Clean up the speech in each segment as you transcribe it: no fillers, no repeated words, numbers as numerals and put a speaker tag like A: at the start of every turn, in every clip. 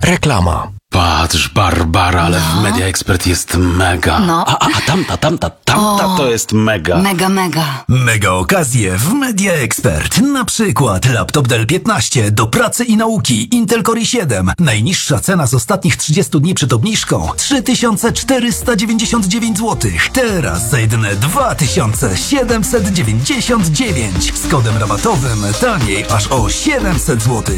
A: Reklama.
B: Patrz, Barbara, ale w Media Expert jest mega.
C: No.
B: A tamta to jest mega.
C: Mega.
D: Mega okazje w Media Expert. Na przykład laptop Dell 15 do pracy i nauki Intel Core i7. Najniższa cena z ostatnich 30 dni przed obniżką 3499 zł. Teraz za jedyne 2799. Z kodem rabatowym taniej aż o 700 zł.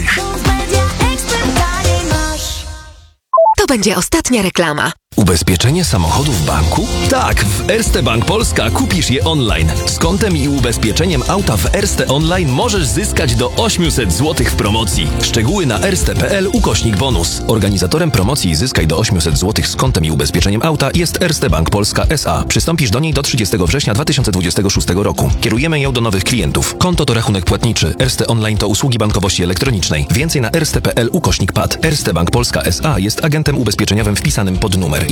E: To będzie ostatnia reklama.
A: Ubezpieczenie samochodu w banku?
F: Tak, w Erste Bank Polska kupisz je online. Z kontem i ubezpieczeniem auta w Erste Online możesz zyskać do 800 zł w promocji. Szczegóły na erste.pl/bonus. Organizatorem promocji Zyskaj do 800 zł z kontem i ubezpieczeniem auta jest Erste Bank Polska S.A. Przystąpisz do niej do 30 września 2026 roku. Kierujemy ją do nowych klientów. Konto to rachunek płatniczy. Erste Online to usługi bankowości elektronicznej. Więcej na erste.pl/PAD. Erste Bank Polska S.A. jest agentem ubezpieczeniowym wpisanym pod numer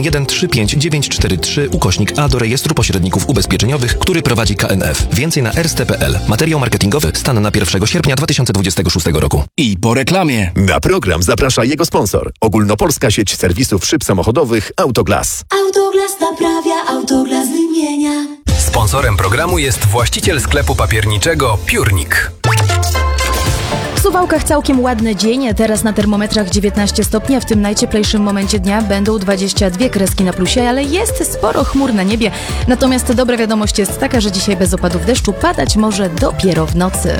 F: 111-35943/A do rejestru pośredników ubezpieczeniowych, który prowadzi KNF. Więcej na erste.pl. Materiał marketingowy stan na 1 sierpnia 2026 roku.
A: I po reklamie.
G: Na program zaprasza jego sponsor. Ogólnopolska sieć serwisów szyb samochodowych Autoglas.
H: Autoglas naprawia, Autoglas wymienia.
I: Sponsorem programu jest właściciel sklepu papierniczego Piórnik.
J: W Suwałkach całkiem ładny dzień, teraz na termometrach 19 stopni, a w tym najcieplejszym momencie dnia będą 22 kreski na plusie, ale jest sporo chmur na niebie. Natomiast dobra wiadomość jest taka, że dzisiaj bez opadów deszczu padać może dopiero w nocy.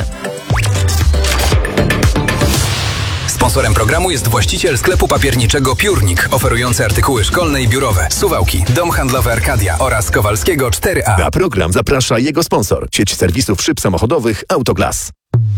I: Sponsorem programu jest właściciel sklepu papierniczego Piórnik, oferujący artykuły szkolne i biurowe. Suwałki, Dom Handlowy Arkadia oraz Kowalskiego 4A.
G: Na program zaprasza jego sponsor. Sieć serwisów szyb samochodowych Autoglas.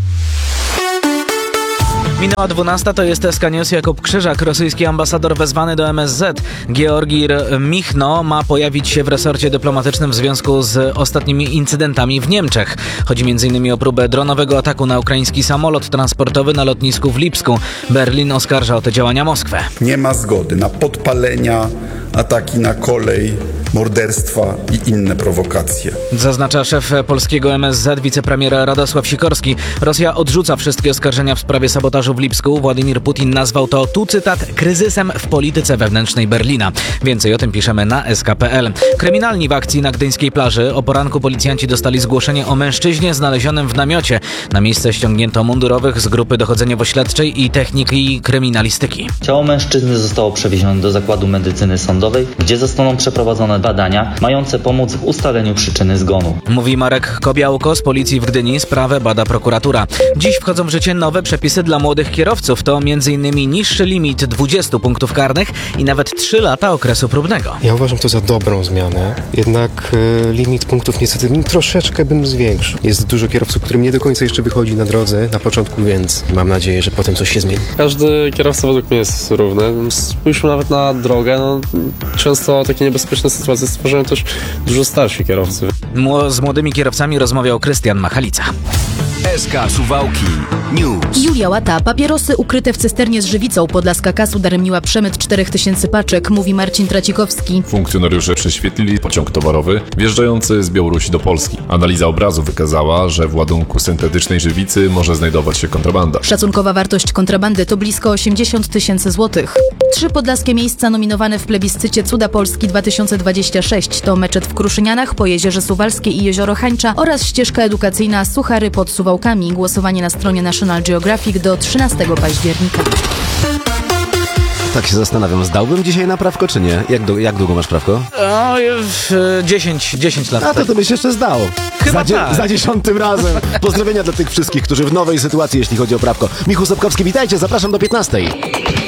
K: Minęła 12, to jest SK News. Jakub Krzyżak, rosyjski ambasador wezwany do MSZ. Georgij Michno ma pojawić się w resorcie dyplomatycznym w związku z ostatnimi incydentami w Niemczech. Chodzi m.in. o próbę dronowego ataku na ukraiński samolot transportowy na lotnisku w Lipsku. Berlin oskarża o te działania Moskwę.
L: Nie ma zgody na podpalenia, ataki na kolej, morderstwa i inne prowokacje.
K: Zaznacza szef polskiego MSZ, wicepremier Radosław Sikorski. Rosja odrzuca wszystkie oskarżenia w sprawie sabotażu w Lipsku. Władimir Putin nazwał to, tu cytat, kryzysem w polityce wewnętrznej Berlina. Więcej o tym piszemy na sk.pl. Kryminalni w akcji na gdyńskiej plaży. O poranku policjanci dostali zgłoszenie o mężczyźnie znalezionym w namiocie. Na miejsce ściągnięto mundurowych z grupy dochodzeniowo-śledczej i techniki kryminalistyki.
M: Ciało mężczyzny zostało przewiezione do Zakładu Medycyny Sądowej, gdzie zostaną przeprowadzone badania mające pomóc w ustaleniu przyczyny zgonu.
K: Mówi Marek Kobiałko z policji w Gdyni. Sprawę bada prokuratura. Dziś wchodzą w życie nowe przepisy dla młodych kierowców. To m.in. niższy limit 20 punktów karnych i nawet 3 lata okresu próbnego.
N: Ja uważam to za dobrą zmianę, jednak limit punktów niestety troszeczkę bym zwiększył. Jest dużo kierowców, którym nie do końca jeszcze wychodzi na drodze na początku, więc mam nadzieję, że potem coś się zmieni.
O: Każdy kierowca według mnie jest równy. Spójrzmy nawet na drogę. Często takie niebezpieczne sytuacje stwarzają też dużo starsi kierowcy.
K: Z młodymi kierowcami rozmawiał Krystian Machalica.
A: SK Suwałki News.
J: Julia Łata. Papierosy ukryte w cysternie z żywicą. Podlaska KAS udaremniła przemyt 4000 paczek, mówi Marcin Tracikowski.
P: Funkcjonariusze prześwietlili pociąg towarowy wjeżdżający z Białorusi do Polski. Analiza obrazu wykazała, że w ładunku syntetycznej żywicy może znajdować się kontrabanda.
J: Szacunkowa wartość kontrabandy to blisko 80 000 złotych. 3 podlaskie miejsca nominowane w plebiscycie Cuda Polski 2026 to meczet w Kruszynianach, Pojezierze Suwalskie i Jezioro Hańcza oraz ścieżka edukacyjna Suchary pod Suwałkami. Głosowanie na stronie National Geographic do 13 października.
Q: Tak się zastanawiam, zdałbym dzisiaj na prawko, czy nie? Jak długo masz prawko?
K: 10 lat.
Q: A to byś jeszcze zdał.
K: Chyba
Q: za 10. razem. Pozdrowienia dla tych wszystkich, którzy w nowej sytuacji, jeśli chodzi o prawko. Michał Sobkowski, witajcie, zapraszam do 15.